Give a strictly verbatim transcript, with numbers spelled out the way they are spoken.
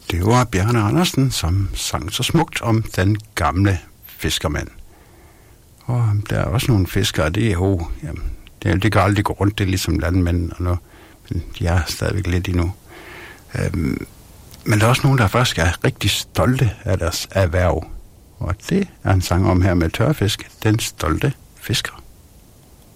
Det var Bjarne Andersen, som sang så smukt om den gamle fiskermand. Og der er også nogle fiskere, det er jo, jamen, det, det kan aldrig gå rundt, det er ligesom landmænd og noget, men de er stadigvæk lidt endnu. Øhm, men der er også nogen, der faktisk er rigtig stolte af deres erhverv. Og det er en sang om her med tørfisk, den stolte fisker.